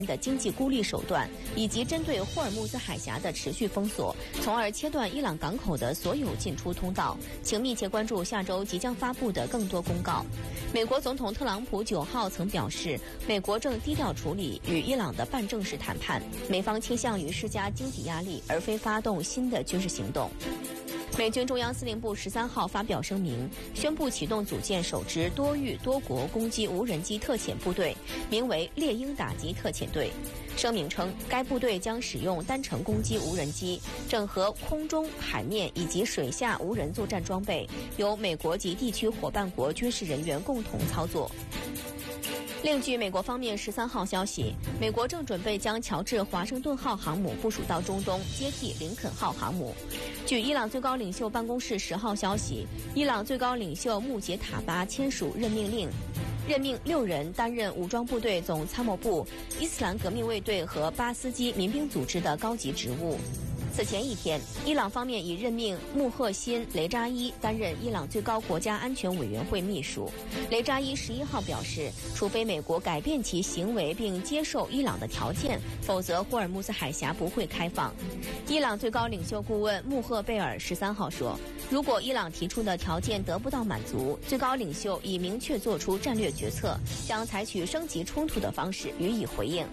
的经济孤立手段，以及针对霍尔木兹海峡的持续封锁，从而切断伊朗港口的所有进出通道。请密切关注下周即将发布的更多公告。美国总统特朗普9号曾表示，美国正低调处理与伊朗的半正式谈判，美方倾向于施加经济压力，而非发动新的军事行动。美军中央司令部13号发表声明，宣布启动组建首支多域多国攻击无人机特遣部队，名为猎鹰打击特遣队。声明称，该部队将使用单程攻击无人机，整合空中、海面以及水下无人作战装备，由美国及地区伙伴国军事人员共同操作。另据美国方面13号消息，美国正准备将乔治华盛顿号航母部署到中东，接替林肯号航母。据伊朗最高领袖办公室10号消息，伊朗最高领袖穆杰塔巴签署任命令，任命6人担任武装部队总参谋部、伊斯兰革命卫队和巴斯基民兵组织的高级职务。此前一天，伊朗方面已任命穆赫辛·雷扎伊担任伊朗最高国家安全委员会秘书。雷扎伊11号表示，除非美国改变其行为并接受伊朗的条件，否则霍尔木兹海峡不会开放。伊朗最高领袖顾问穆赫贝尔13号说，如果伊朗提出的条件得不到满足，最高领袖已明确做出战略决策，将采取升级冲突的方式予以回应。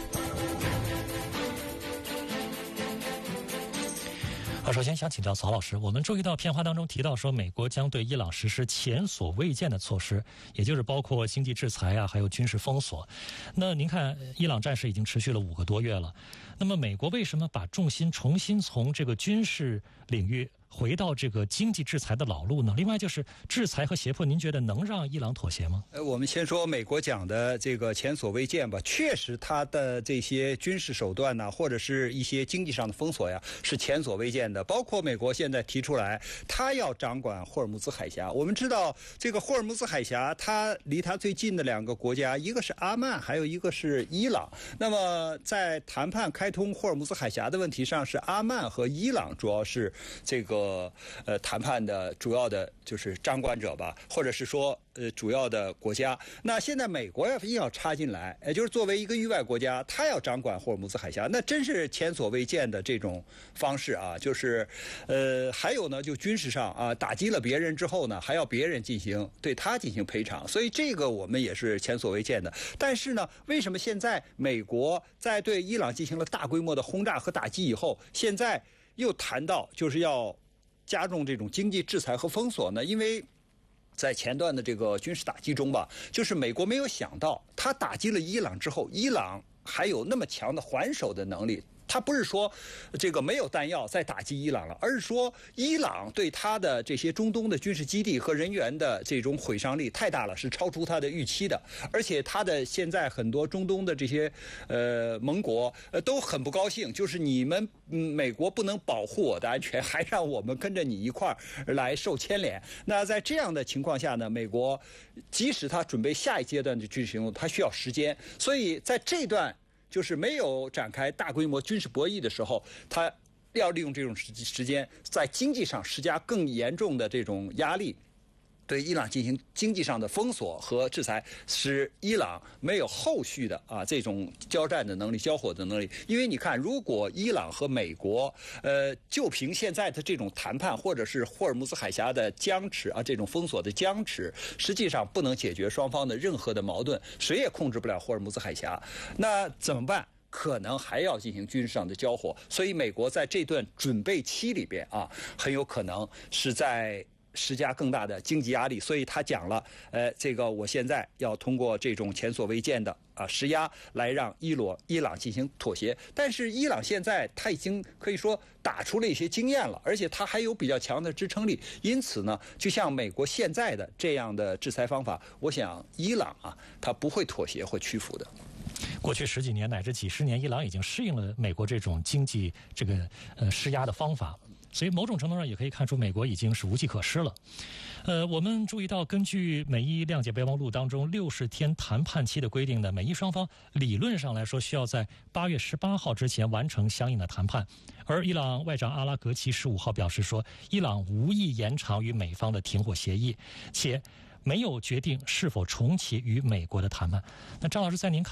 首先想请教曹老师，我们注意到片花当中提到说，美国将对伊朗实施前所未见的措施，也就是包括经济制裁啊，还有军事封锁。那您看，伊朗战事已经持续了5个多月了，那么美国为什么把重心重新从这个军事领域回到这个经济制裁的老路呢？另外就是制裁和胁迫，您觉得能让伊朗妥协吗？ 我们先说美国讲的这个前所未见吧，确实它的这些军事手段呢，或者是一些经济上的封锁呀，是前所未见的。包括美国现在提出来，它要掌管霍尔木兹海峡。我们知道这个霍尔木兹海峡，它离它最近的2个国家，一个是阿曼，还有一个是伊朗。那么在谈判开通霍尔木兹海峡的问题上，是阿曼和伊朗主要是这个谈判的主要的就是掌管者吧，或者是说主要的国家。那现在美国硬要插进来，也就是作为一个域外国家，他要掌管霍尔木兹海峡，那真是前所未见的这种方式啊！就是还有呢，就军事上啊，打击了别人之后呢，还要别人对他进行赔偿，所以这个我们也是前所未见的。但是呢，为什么现在美国在对伊朗进行了大规模的轰炸和打击以后，现在又谈到就是要加重这种经济制裁和封锁呢？因为在前段的这个军事打击中吧，就是美国没有想到，他打击了伊朗之后，伊朗还有那么强的还手的能力。他不是说这个没有弹药再打击伊朗了，而是说伊朗对他的这些中东的军事基地和人员的这种毁伤力太大了，是超出他的预期的。而且他的现在很多中东的这些盟国都很不高兴，就是你们美国不能保护我的安全，还让我们跟着你一块儿来受牵连。那在这样的情况下呢，美国即使他准备下一阶段的军事行动，他需要时间，所以在这段就是没有展开大规模军事博弈的时候，他要利用这种时间在经济上施加更严重的这种压力，对伊朗进行经济上的封锁和制裁，使伊朗没有后续的这种交战的能力、交火的能力。因为你看，如果伊朗和美国就凭现在的这种谈判，或者是霍尔木兹海峡的僵持这种封锁的僵持，实际上不能解决双方的任何的矛盾，谁也控制不了霍尔木兹海峡。那怎么办？可能还要进行军事上的交火，所以美国在这段准备期里边很有可能是在施加更大的经济压力，所以他讲了，这个我现在要通过这种前所未见的施压来让伊朗进行妥协。但是伊朗现在他已经可以说打出了一些经验了，而且他还有比较强的支撑力，因此呢，就像美国现在的这样的制裁方法，我想伊朗他不会妥协或屈服的。 过去10几年乃至几十年，伊朗已经适应了美国这种经济这个施压的方法。所以某种程度上也可以看出，美国已经是无计可施了。我们注意到，根据美伊谅解备忘录当中60天谈判期的规定呢，美伊双方理论上来说需要在8月18号之前完成相应的谈判。而伊朗外长阿拉格齐15号表示说，伊朗无意延长与美方的停火协议，且没有决定是否重启与美国的谈判。那张老师，在您看来，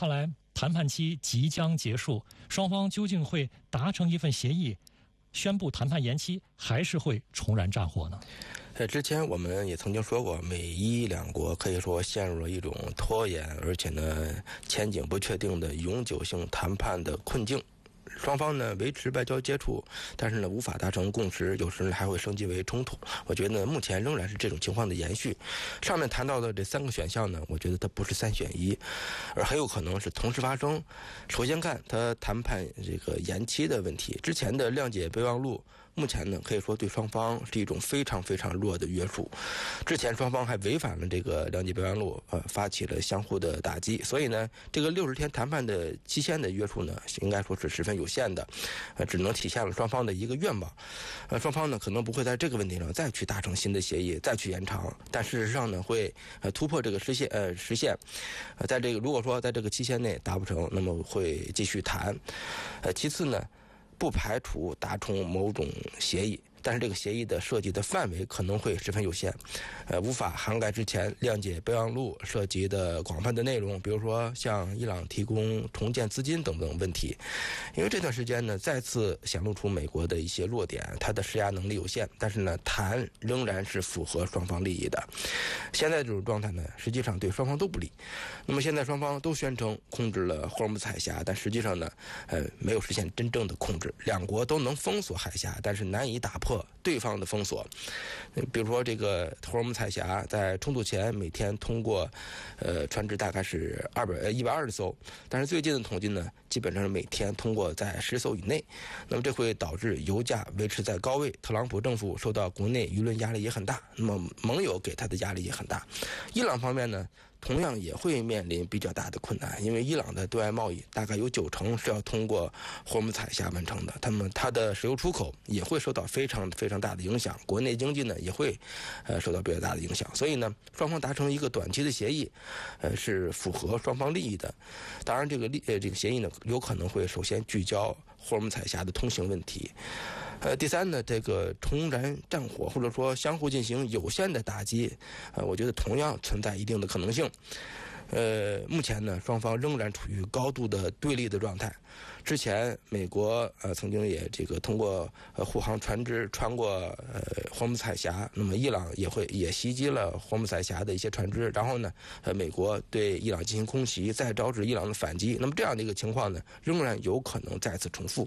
谈判期即将结束，双方究竟会达成一份协议，宣布谈判延期，还是会重燃战火呢？ 之前我们也曾经说过，美伊两国可以说陷入了一种拖延，而且呢前景不确定的永久性谈判的困境。双方呢维持外交接触，但是呢无法达成共识，有时呢还会升级为冲突。我觉得目前仍然是这种情况的延续。上面谈到的这3个选项呢，我觉得它不是3选1，而很有可能是同时发生。首先看它谈判这个延期的问题，之前的谅解备忘录目前呢可以说对双方是一种非常非常弱的约束。之前双方还违反了这个谅解备忘录，发起了相互的打击，所以呢这个60天谈判的期限的约束呢应该说是十分有限的，只能体现了双方的一个愿望。双方呢可能不会在这个问题上再去达成新的协议，再去延长，但事实上呢会突破这个实现。在这个如果说在这个期限内达不成，那么会继续谈。其次呢不排除达成某种协议，但是这个协议的涉及的范围可能会十分有限，无法涵盖之前谅解备忘录涉及的广泛的内容，比如说向伊朗提供重建资金等等问题。因为这段时间呢再次显露出美国的一些弱点，它的施压能力有限，但是呢谈仍然是符合双方利益的。现在这种状态呢实际上对双方都不利。那么现在双方都宣称控制了霍尔木兹海峡，但实际上呢没有实现真正的控制。两国都能封锁海峡，但是难以打破对方的封锁。比如说这个霍尔木兹海峡在冲突前每天通过船只大概是120艘，但是最近的统计呢基本上是每天通过在10艘以内。那么这会导致油价维持在高位，特朗普政府受到国内舆论压力也很大，那么盟友给他的压力也很大。伊朗方面呢同样也会面临比较大的困难，因为伊朗的对外贸易大概有90%是要通过霍尔木兹海峡完成的，它的石油出口也会受到非常非常大的影响，国内经济呢也会受到比较大的影响。所以呢双方达成一个短期的协议是符合双方利益的。当然这个协议呢有可能会首先聚焦霍尔木兹海峡的通行问题。第三呢，这个重燃战火或者说相互进行有限的打击，我觉得同样存在一定的可能性。目前呢，双方仍然处于高度的对立的状态。之前美国曾经也这个通过护航船只穿过霍尔木兹海峡，那么伊朗也袭击了霍尔木兹海峡的一些船只，然后呢，美国对伊朗进行空袭，再招致伊朗的反击。那么这样的一个情况呢，仍然有可能再次重复。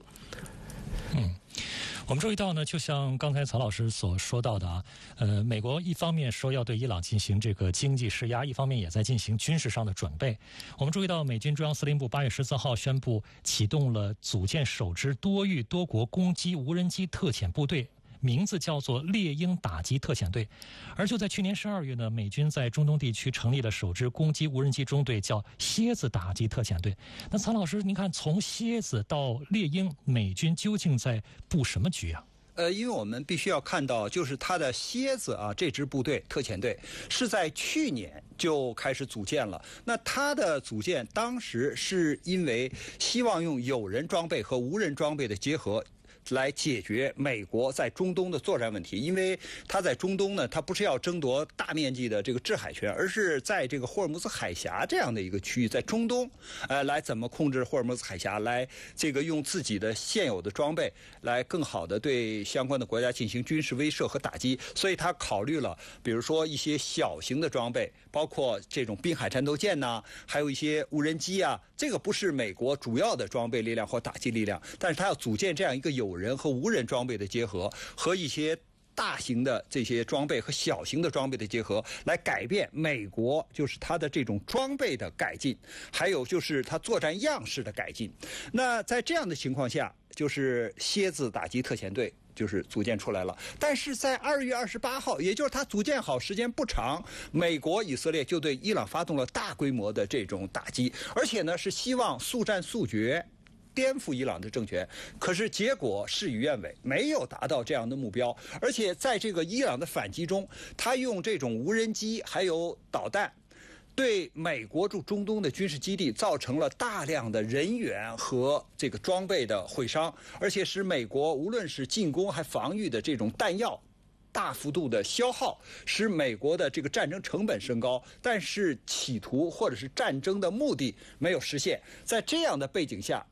我们注意到呢，就像刚才曹老师所说到的啊，美国一方面说要对伊朗进行这个经济施压，一方面也在进行军事上的准备。我们注意到，美军中央司令部8月14号宣布启动了组建首支多域多国攻击无人机特遣部队，名字叫做猎鹰打击特遣队。而就在去年12月呢，美军在中东地区成立了首支攻击无人机中队，叫蝎子打击特遣队。那曹老师，您看从蝎子到猎鹰，美军究竟在布什么局啊？ 因为我们必须要看到，就是它的蝎子啊，这支部队特遣队是在去年就开始组建了。那它的组建当时是因为希望用有人装备和无人装备的结合，来解决美国在中东的作战问题。因为它在中东呢，它不是要争夺大面积的这个制海权，而是在这个霍尔木兹海峡这样的一个区域，在中东来怎么控制霍尔木兹海峡，来这个用自己的现有的装备来更好的对相关的国家进行军事威慑和打击。所以他考虑了比如说一些小型的装备，包括这种滨海战斗舰呐，还有一些无人机啊，这个不是美国主要的装备力量或打击力量，但是他要组建这样一个有人和无人装备的结合，和一些大型的这些装备和小型的装备的结合，来改变美国就是它的这种装备的改进，还有就是它作战样式的改进。那在这样的情况下，就是蝎子打击特遣队就是组建出来了。但是在2月28号，也就是它组建好时间不长，美国以色列就对伊朗发动了大规模的这种打击，而且呢是希望速战速决，颠覆伊朗的政权。可是结果事与愿违，没有达到这样的目标。而且在这个伊朗的反击中，他用这种无人机还有导弹，对美国驻中东的军事基地造成了大量的人员和这个装备的毁伤，而且使美国无论是进攻还防御的这种弹药大幅度的消耗，使美国的这个战争成本升高，但是企图或者是战争的目的没有实现。在这样的背景下，